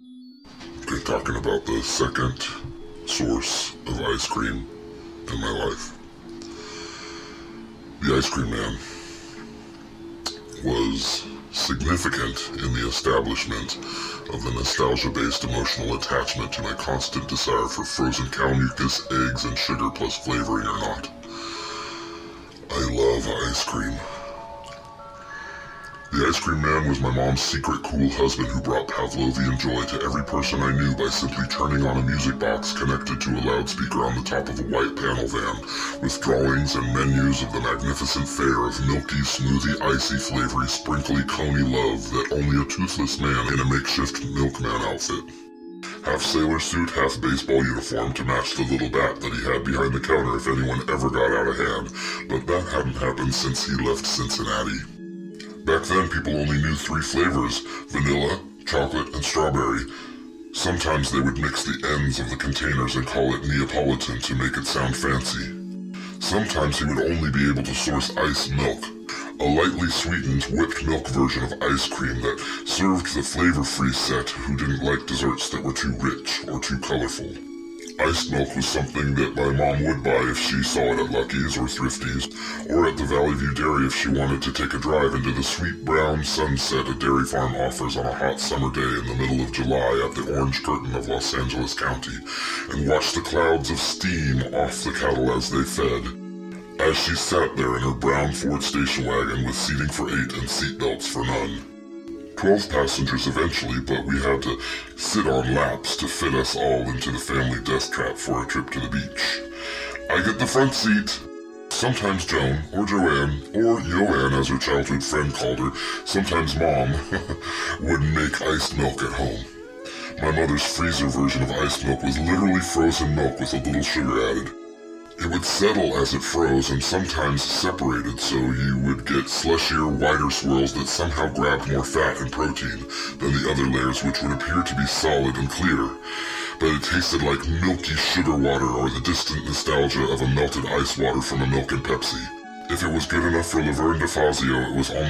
Okay, talking about the second source of ice cream in my life. The Ice Cream Man was significant in the establishment of the nostalgia-based emotional attachment to my constant desire for frozen cow mucus, eggs, and sugar plus flavoring or not. I love ice cream. The Ice Cream Man was my mom's secret cool husband who brought Pavlovian joy to every person I knew by simply turning on a music box connected to a loudspeaker on the top of a white panel van with drawings and menus of the magnificent fare of milky, smoothie, icy, flavory, sprinkly, coney love that only a toothless man in a makeshift milkman outfit. Half sailor suit, half baseball uniform to match the little bat that he had behind the counter if anyone ever got out of hand, but that hadn't happened since he left Cincinnati. Back then, people only knew 3 flavors: vanilla, chocolate, and strawberry. Sometimes they would mix the ends of the containers and call it Neapolitan to make it sound fancy. Sometimes he would only be able to source ice milk, a lightly sweetened whipped milk version of ice cream that served the flavor-free set who didn't like desserts that were too rich or too colorful. Iced milk was something that my mom would buy if she saw it at Lucky's or Thrifty's, or at the Valley View Dairy if she wanted to take a drive into the sweet brown sunset a dairy farm offers on a hot summer day in the middle of July at the Orange Curtain of Los Angeles County, and watch the clouds of steam off the cattle as they fed. As she sat there in her brown Ford station wagon with seating for 8 and seatbelts for none. 12 passengers eventually, but we had to sit on laps to fit us all into the family death trap for a trip to the beach. I get the front seat. Sometimes Joan, or Joanne, or Joanne as her childhood friend called her, sometimes Mom, would make iced milk at home. My mother's freezer version of iced milk was literally frozen milk with a little sugar added. It would settle as it froze and sometimes separated, so you would get slushier, wider swirls that somehow grabbed more fat and protein than the other layers, which would appear to be solid and clear. But it tasted like milky sugar water or the distant nostalgia of a melted ice water from a Milk and Pepsi. If it was good enough for Laverne DeFazio, it was almost